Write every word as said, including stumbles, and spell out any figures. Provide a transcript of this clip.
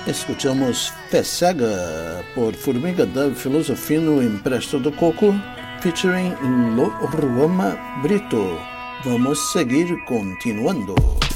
Escuchamos Fé Cega por Formiga da Filosofino Empresto do Coco, featuring Lo Ruama Brito. Vamos seguir continuando.